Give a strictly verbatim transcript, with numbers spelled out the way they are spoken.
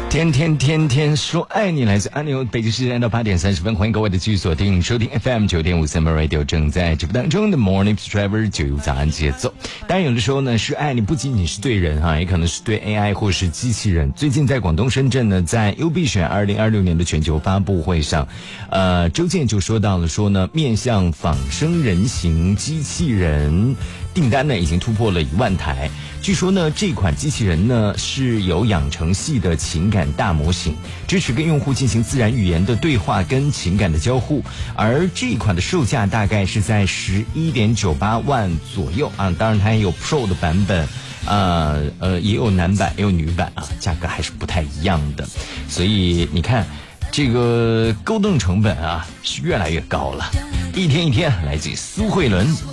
天天天天说爱你，来自安牛，北京时间到八点三十分，欢迎各位的继续锁定收听 F M 九点五 Summer Radio， 正在直播当中的 Morning Driver 九早安节奏。当然有的时候呢，是爱你不仅仅是对人哈，也可能是对 A I 或是机器人。最近在广东深圳呢，在 U B 选二零二六年的全球发布会上，呃，周健就说到了说呢，面向仿生人形机器人订单呢已经突破了一万台。据说呢，这款机器人呢是有养成系的情感大模型，支持跟用户进行自然语言的对话跟情感的交互，而这一款的售价大概是在十一点九八万左右啊，当然它也有 Pro 的版本。呃呃，也有男版也有女版啊，价格还是不太一样的，所以你看这个沟通成本啊是越来越高了，一天一天。来自于苏慧伦。